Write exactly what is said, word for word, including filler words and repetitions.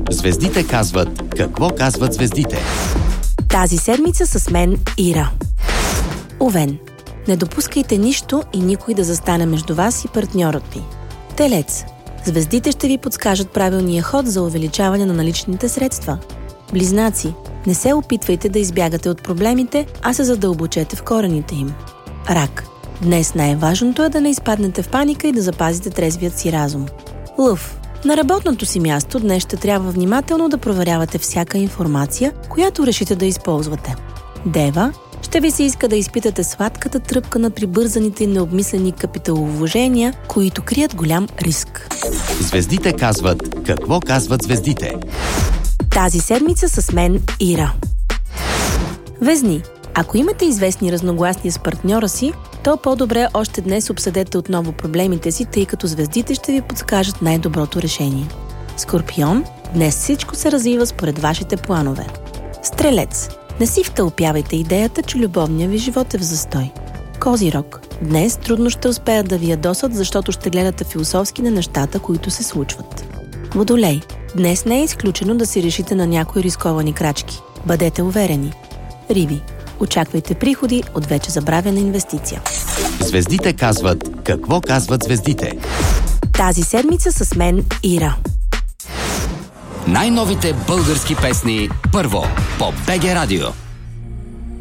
Звездите казват какво казват звездите. Тази седмица с мен Ира. Овен. Не допускайте нищо и никой да застане между вас и партньорът ви. Телец. Звездите ще ви подскажат правилния ход за увеличаване на наличните средства. Близнаци. Не се опитвайте да избягате от проблемите, а се задълбочете в корените им. Рак. Днес най-важното е да не изпаднете в паника и да запазите трезвият си разум. Лъв. На работното си място днес ще трябва внимателно да проверявате всяка информация, която решите да използвате. Дева. Ще ви се иска да изпитате сладката тръпка на прибързаните и необмислени капиталовложения, които крият голям риск. Звездите казват какво казват звездите. Тази седмица с мен Ира. Везни. Ако имате известни разногласия с партньора си, то по-добре още днес обсъдете отново проблемите си, тъй като звездите ще ви подскажат най-доброто решение. Скорпион. Днес всичко се развива според вашите планове. Стрелец. Не си втълпявайте идеята, че любовният ви живот е в застой. Козирог. Днес трудно ще успеят да ви ядосат, защото ще гледате философски на нещата, които се случват. Водолей. Днес не е изключено да си решите на някои рисковани крачки. Бъдете уверени. Риби. Очаквайте приходи от вече забравена инвестиция. Звездите казват какво казват звездите. Тази седмица с мен Ира. Най-новите български песни първо по БГ Радио.